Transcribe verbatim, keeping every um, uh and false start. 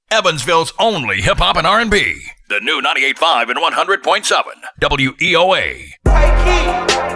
Evansville's only hip-hop and R and B. The new ninety-eight point five and one hundred point seven W E O A. Hey, Keith.